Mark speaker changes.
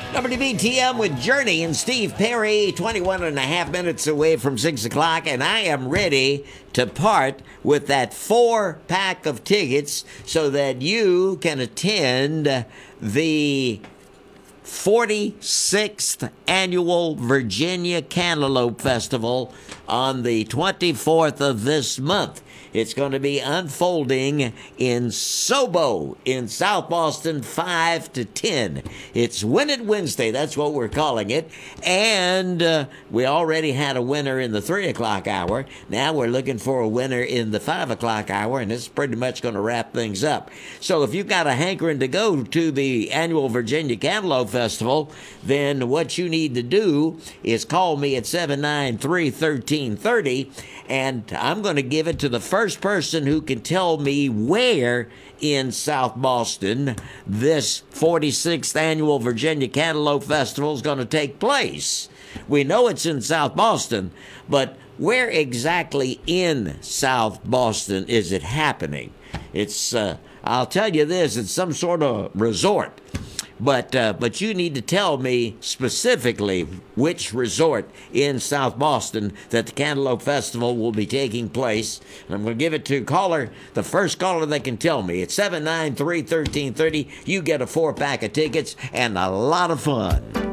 Speaker 1: WBTM with Journey and Steve Perry, 21 and a half minutes away from 6 o'clock, and I am ready to part with that 4-pack of tickets so that you can attend the 46th Annual Virginia Cantaloupe Festival on the 24th of this month. It's going to be unfolding in Sobo in South Boston, 5 to 10. It's Win It Wednesday. That's what we're calling it. And we already had a winner in the 3 o'clock hour. Now we're looking for a winner in the 5 o'clock hour, and it's pretty much going to wrap things up. So if you've got a hankering to go to the annual Virginia Cantaloupe Festival, then what you need to do is call me at 793-1330, and I'm going to give it to the first person who can tell me where in South Boston this 46th Annual Virginia Cantaloupe Festival is going to take place. We know it's in South Boston, but where exactly in South Boston is it happening? It's, I'll tell you this, it's some sort of resort. But you need to tell me specifically which resort in South Boston that the Cantaloupe Festival will be taking place. And I'm going to give it to the first caller that can tell me. It's 793-1330. You get a 4-pack of tickets and a lot of fun.